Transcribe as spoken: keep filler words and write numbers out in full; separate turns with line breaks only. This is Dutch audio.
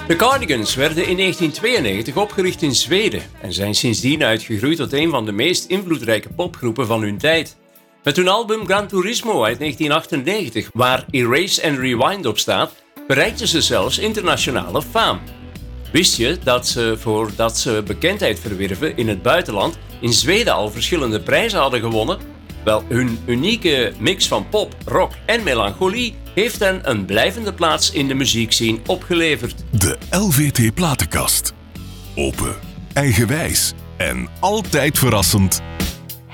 De Cardigans werden in negentien tweeënnegentig opgericht in Zweden en zijn sindsdien uitgegroeid tot een van de meest invloedrijke popgroepen van hun tijd. Met hun album Gran Turismo uit negentien achtennegentig, waar Erase and Rewind op staat, bereikten ze zelfs internationale faam. Wist je dat ze, voordat ze bekendheid verwierven in het buitenland, in Zweden al verschillende prijzen hadden gewonnen? Wel, hun unieke mix van pop, rock en melancholie heeft hen een blijvende plaats in de muziekscene opgeleverd.
De L V T Platenkast. Open, eigenwijs en altijd verrassend.